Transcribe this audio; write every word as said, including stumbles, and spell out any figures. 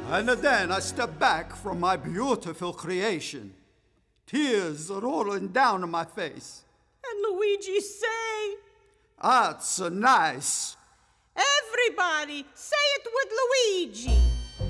And then I stepped back from my beautiful creation. Tears rolling down my face. And Luigi say, "That's nice." Everybody, say it with Luigi.